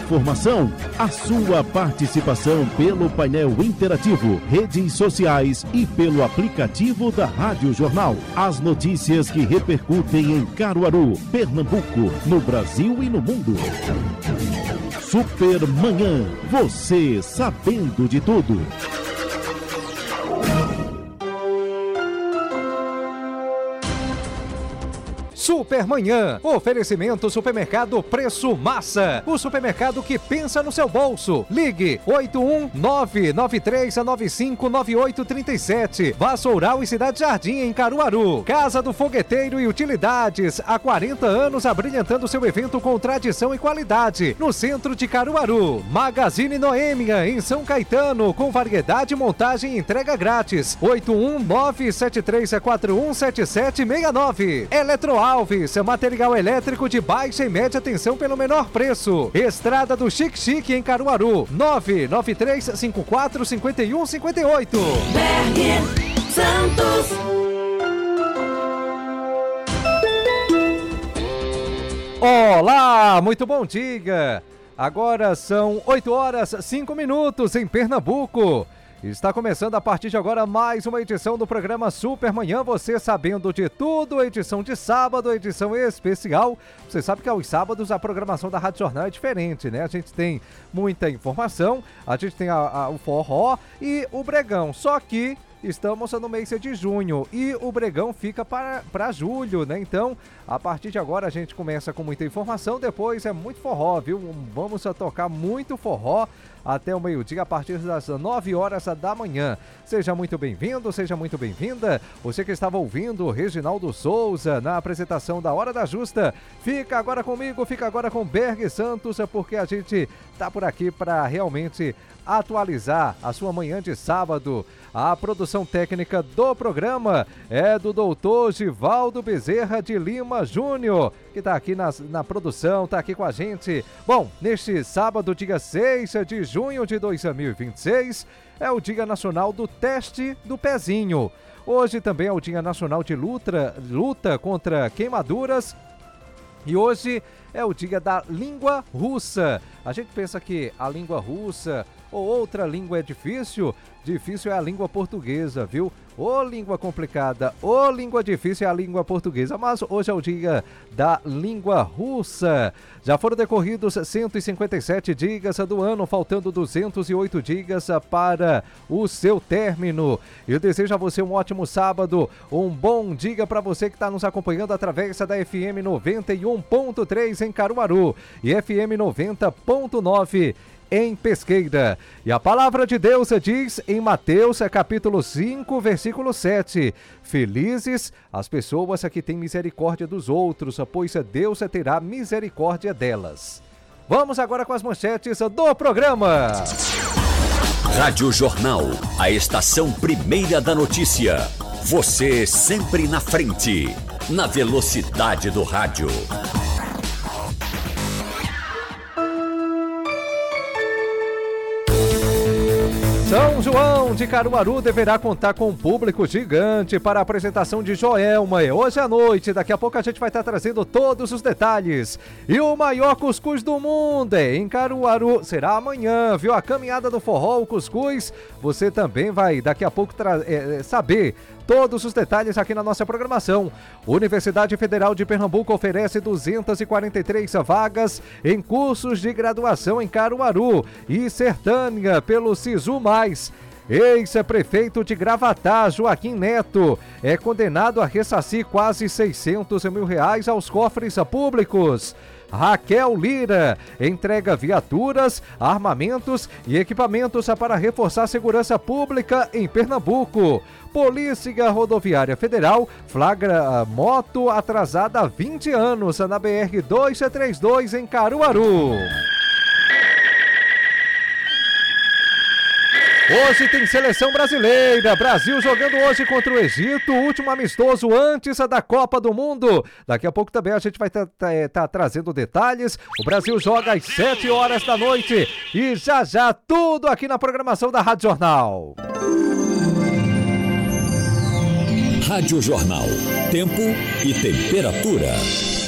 informação, a sua participação pelo painel interativo, redes sociais e pelo aplicativo da Rádio Jornal. As notícias que repercutem em Caruaru, Pernambuco, no Brasil e no mundo. Supermanhã, você sabendo de tudo. Supermanhã, oferecimento Supermercado Preço Massa, o supermercado que pensa no seu bolso. Ligue 81993959837. Vassoural e Cidade Jardim em Caruaru. Casa do Fogueteiro e Utilidades, há 40 anos abrilhantando seu evento com tradição e qualidade, no centro de Caruaru. Magazine Noêmia em São Caetano, com variedade, montagem e entrega grátis. 81973417769. Eletroalves, material elétrico de baixa e média tensão pelo menor preço. Estrada do Chique Chique em Caruaru, 993545158. BR Santos. Olá, muito bom dia. Agora são 8h05 em Pernambuco. Está começando a partir de agora mais uma edição do programa Supermanhã, você sabendo de tudo, edição de sábado, edição especial. Você sabe que aos sábados a programação da Rádio Jornal é diferente, né? A gente tem muita informação, a gente tem o forró e o bregão, só que estamos no mês de junho e o bregão fica para julho, né? Então, a partir de agora a gente começa com muita informação, depois é muito forró, viu? Vamos tocar muito forró até o meio-dia, a partir das 9h da manhã. Seja muito bem-vindo, seja muito bem-vinda. Você que estava ouvindo Reginaldo Souza na apresentação da Hora da Justa, fica agora comigo, fica agora com Berg Santos, porque a gente tá por aqui para realmente atualizar a sua manhã de sábado. A produção técnica do programa é do doutor Givaldo Bezerra de Lima Júnior, que está aqui na produção, está aqui com a gente. Bom, neste sábado, dia 6 de junho de 2026, é o Dia Nacional do Teste do Pezinho. Hoje também é o Dia Nacional de luta contra queimaduras. E hoje é o dia da língua russa. A gente pensa que a língua russa ou outra língua é difícil. Difícil é a língua portuguesa, viu? Ô língua complicada, ô língua difícil é a língua portuguesa, mas hoje é o dia da língua russa. Já foram decorridos 157 dias do ano, faltando 208 dias para o seu término. Eu desejo a você um ótimo sábado, um bom dia para você que está nos acompanhando através da FM 91.3 em Caruaru e FM 90.9 em Pesqueira. E a palavra de Deus diz em Mateus capítulo 5, versículo 7: felizes as pessoas que têm misericórdia dos outros, pois Deus terá misericórdia delas. Vamos agora com as manchetes do programa. Rádio Jornal, a estação primeira da notícia. Você sempre na frente, na velocidade do rádio. São João de Caruaru deverá contar com um público gigante para a apresentação de Joelma. Hoje à noite, daqui a pouco a gente vai estar trazendo todos os detalhes. E o maior cuscuz do mundo em Caruaru será amanhã, viu? A caminhada do forró, o cuscuz, você também vai daqui a pouco saber todos os detalhes aqui na nossa programação. Universidade Federal de Pernambuco oferece 243 vagas em cursos de graduação em Caruaru e Sertânia pelo SISU+. Ex-prefeito de Gravatá, Joaquim Neto, é condenado a ressarcir quase R$600 mil aos cofres públicos. Raquel Lira entrega viaturas, armamentos e equipamentos para reforçar a segurança pública em Pernambuco. Polícia Rodoviária Federal flagra moto atrasada há 20 anos na BR-232 em Caruaru. Hoje tem seleção brasileira, Brasil jogando hoje contra o Egito, último amistoso antes da Copa do Mundo. Daqui a pouco também a gente vai estar trazendo detalhes. O Brasil joga às 7h da noite e já tudo aqui na programação da Rádio Jornal. Rádio Jornal, tempo e temperatura.